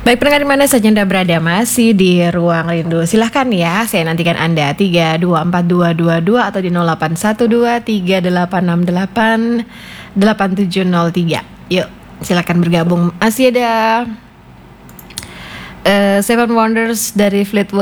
Baik pendengar di mana saja Anda berada, masih di Ruang Rindu. Silahkan ya, saya nantikan Anda 324222 atau di 081238688703. Yuk, silahkan bergabung. Masih ada Seven Wonders dari Fleetwood